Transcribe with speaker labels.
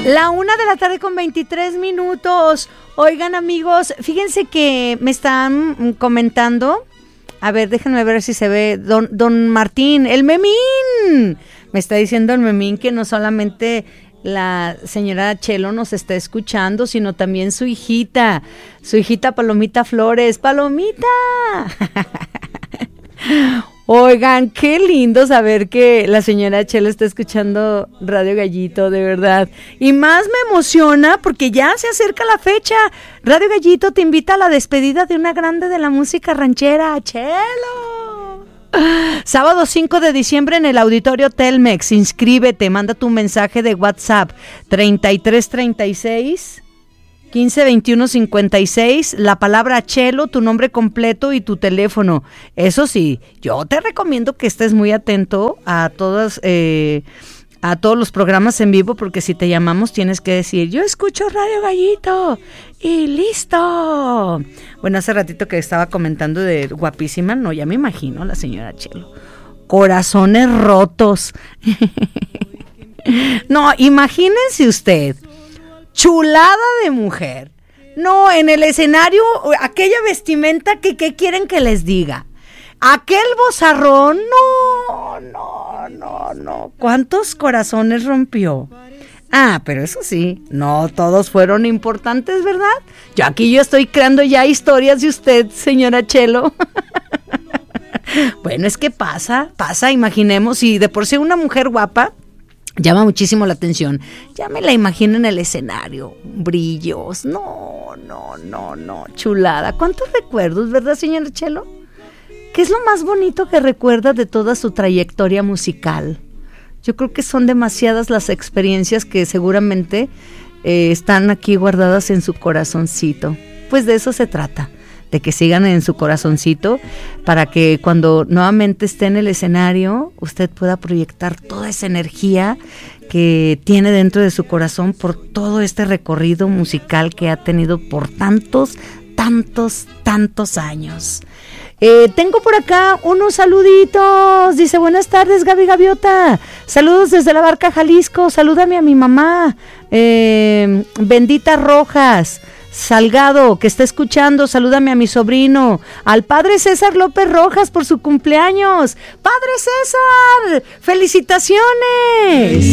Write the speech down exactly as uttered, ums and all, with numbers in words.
Speaker 1: La una de la tarde con veintitrés minutos. Oigan, amigos, fíjense que me están comentando. A ver, déjenme ver si se ve. Don, don Martín, el Memín. Me está diciendo el Memín que no solamente la señora Chelo nos está escuchando, sino también su hijita, su hijita Palomita Flores. ¡Palomita! Oigan, qué lindo saber que la señora Chelo está escuchando Radio Gallito, de verdad. Y más me emociona porque ya se acerca la fecha. Radio Gallito te invita a la despedida de una grande de la música ranchera, Chelo. Sábado cinco de diciembre en el Auditorio Telmex. Inscríbete, manda tu mensaje de WhatsApp treinta y tres treinta y seis quince veintiuno cincuenta y seis, la palabra Chelo, tu nombre completo y tu teléfono. Eso sí, yo te recomiendo que estés muy atento a todas eh, a todos los programas en vivo, porque si te llamamos tienes que decir, yo escucho Radio Gallito y listo. Bueno, hace ratito que estaba comentando de guapísima, no, ya me imagino la señora Chelo. Corazones rotos. No, imagínense usted. Chulada de mujer. No, en el escenario, aquella vestimenta que ¿qué quieren que les diga? Aquel vozarrón, no, no, no, no. ¿Cuántos corazones rompió? Ah, pero eso sí, no todos fueron importantes, ¿verdad? Yo aquí yo estoy creando ya historias de usted, señora Chelo. Bueno, es que pasa, pasa, imaginemos, y de por sí una mujer guapa llama muchísimo la atención. Ya me la imagino en el escenario, brillos, no, no, no, no, chulada. ¿Cuántos recuerdos, verdad, señora Chelo? ¿Qué es lo más bonito que recuerda de toda su trayectoria musical? Yo creo que son demasiadas las experiencias que seguramente eh, están aquí guardadas en su corazoncito. Pues de eso se trata, de que sigan en su corazoncito, para que cuando nuevamente esté en el escenario, usted pueda proyectar toda esa energía que tiene dentro de su corazón por todo este recorrido musical que ha tenido por tantos, tantos, tantos años. Eh, tengo por acá unos saluditos. Dice, buenas tardes, Gaby Gaviota. Saludos desde La Barca, Jalisco. Salúdame a mi mamá, eh, Bendita Rojas Salgado, que está escuchando. Salúdame a mi sobrino, al padre César López Rojas, por su cumpleaños. ¡Padre César! ¡Felicitaciones!